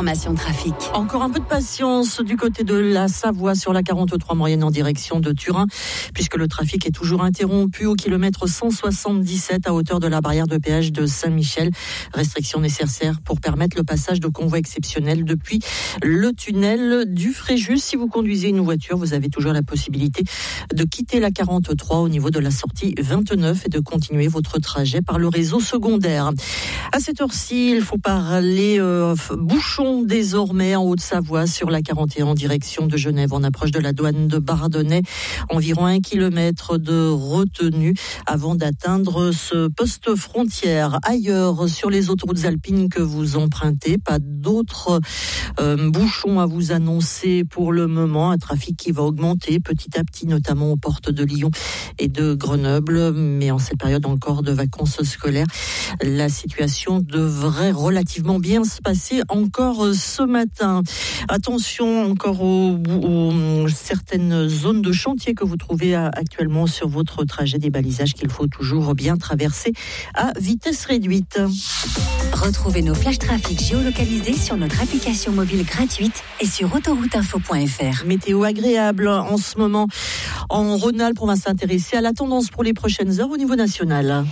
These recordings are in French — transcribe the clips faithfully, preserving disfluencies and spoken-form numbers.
l'information trafic. Encore un peu de patience du côté de la Savoie sur la quarante-trois moyenne en direction de Turin, puisque le trafic est toujours interrompu au kilomètre cent soixante-dix-sept à hauteur de la barrière de péage de Saint-Michel. Restriction nécessaire pour permettre le passage de convois exceptionnels depuis le tunnel du Fréjus. Si vous conduisez une voiture, vous avez toujours la possibilité de quitter la quarante-trois au niveau de la sortie vingt-neuf et de continuer votre trajet par le réseau secondaire. À cette heure-ci, il faut parler euh, bouchons désormais en Haute-Savoie sur la quarante et un en direction de Genève. On approche de la douane de Bardonnay. Environ un kilomètre de retenue avant d'atteindre ce poste frontière. Ailleurs, sur les autoroutes alpines que vous empruntez, pas d'autres euh, bouchons à vous annoncer pour le moment. Un trafic qui va augmenter petit à petit, notamment aux portes de Lyon et de Grenoble. Mais en cette période encore de vacances scolaires, la situation devrait relativement bien se passer encore ce matin. Attention encore aux, aux certaines zones de chantier que vous trouvez actuellement sur votre trajet, des balisages qu'il faut toujours bien traverser à vitesse réduite. Retrouvez nos flash trafic géolocalisés sur notre application mobile gratuite et sur autoroute info point f r. Météo agréable en ce moment en Rhône-Alpes. On va s'intéresser à la tendance pour les prochaines heures au niveau national.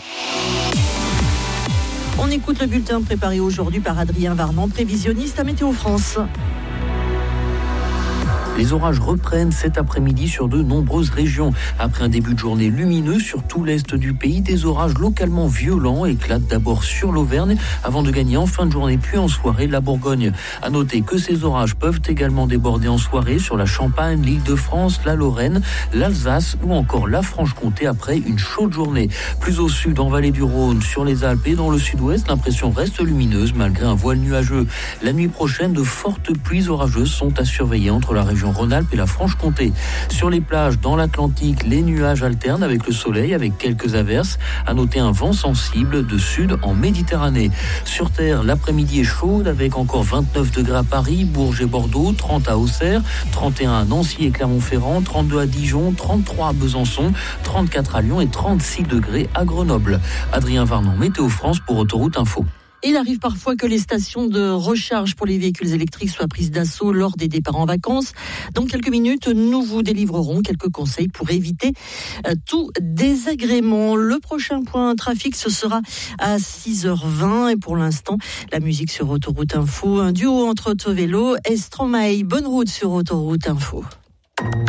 On écoute le bulletin préparé aujourd'hui par Adrien Varnon, prévisionniste à Météo France. Les orages reprennent cet après-midi sur de nombreuses régions. Après un début de journée lumineux sur tout l'est du pays, des orages localement violents éclatent d'abord sur l'Auvergne avant de gagner en fin de journée puis en soirée la Bourgogne. À noter que ces orages peuvent également déborder en soirée sur la Champagne, l'Île-de-France, la Lorraine, l'Alsace ou encore la Franche-Comté après une chaude journée. Plus au sud, en vallée du Rhône, sur les Alpes et dans le sud-ouest, l'impression reste lumineuse malgré un voile nuageux. La nuit prochaine, de fortes pluies orageuses sont à surveiller entre la région Rhône-Alpes et la Franche-Comté. Sur les plages, dans l'Atlantique, les nuages alternent avec le soleil, avec quelques averses. À noter un vent sensible de sud en Méditerranée. Sur Terre, l'après-midi est chaude avec encore vingt-neuf degrés à Paris, Bourges et Bordeaux, trente à Auxerre, trente et un à Nancy et Clermont-Ferrand, trente-deux à Dijon, trente-trois à Besançon, trente-quatre à Lyon et trente-six degrés à Grenoble. Adrien Varnon, Météo France pour Autoroute Info. Il arrive parfois que les stations de recharge pour les véhicules électriques soient prises d'assaut lors des départs en vacances. Dans quelques minutes, nous vous délivrerons quelques conseils pour éviter tout désagrément. Le prochain point trafic, ce sera à six heures vingt. Et pour l'instant, la musique sur Autoroute Info. Un duo entre Autovelo et Stromae. Bonne route sur Autoroute Info.